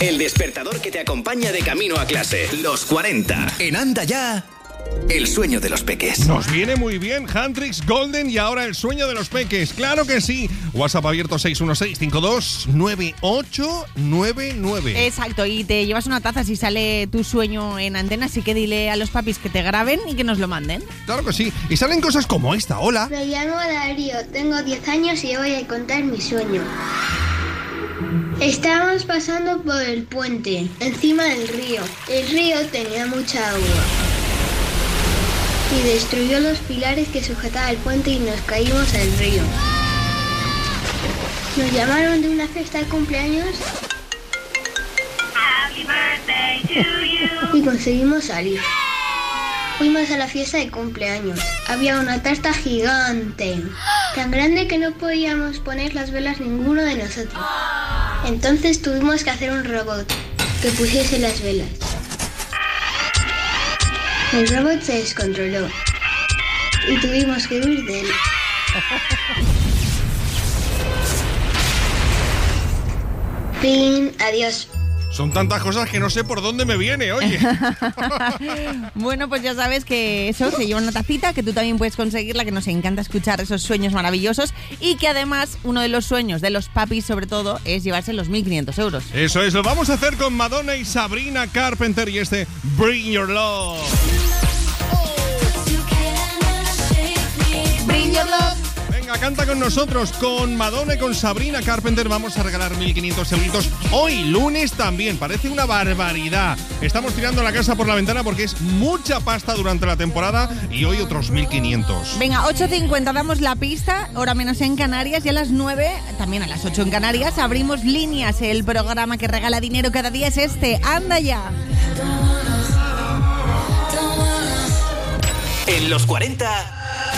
El despertador que te acompaña de camino a clase. Los 40. En Anda Ya. El sueño de los peques. Nos viene muy bien Handrix Golden y ahora el sueño de los peques. ¡Claro que sí! WhatsApp abierto 616-529899. Exacto, y te llevas una taza si sale tu sueño en antena, así que dile a los papis que te graben y que nos lo manden. Claro que sí. Y salen cosas como esta. Hola. Me llamo Darío, tengo 10 años y voy a contar mi sueño. Estábamos pasando por el puente, encima del río. El río tenía mucha agua y destruyó los pilares que sujetaban el puente y nos caímos al río. Nos llamaron de una fiesta de cumpleaños y conseguimos salir. Fuimos a la fiesta de cumpleaños. Había una tarta gigante, tan grande que no podíamos poner las velas ninguno de nosotros. Entonces tuvimos que hacer un robot que pusiese las velas. El robot se descontroló y tuvimos que huir de él. Fin, adiós. Son tantas cosas que no sé por dónde me viene, oye. Bueno, pues ya sabes que eso se lleva una tacita, que tú también puedes conseguirla, que nos encanta escuchar esos sueños maravillosos y que además uno de los sueños de los papis, sobre todo, es llevarse los 1.500 euros. Eso es, lo vamos a hacer con Madonna y Sabrina Carpenter y este Bring Your Love. Bring Your Love. Venga, canta con nosotros, con Madonna y con Sabrina Carpenter. Vamos a regalar 1.500 euritos. Hoy, lunes también, parece una barbaridad. Estamos tirando la casa por la ventana porque es mucha pasta durante la temporada y hoy otros 1.500. Venga, 8:50 damos la pista, hora menos en Canarias, y a las 9, también a las 8 en Canarias, abrimos líneas. El programa que regala dinero cada día es este, Anda Ya. En los 40...